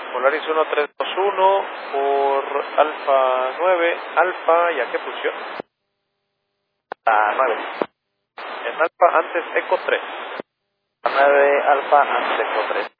Polaris 1321 por Alfa 9, Alfa, ¿y a qué posición? A 9. En Alfa antes Eco 3. A 9 Alfa antes Eco 3.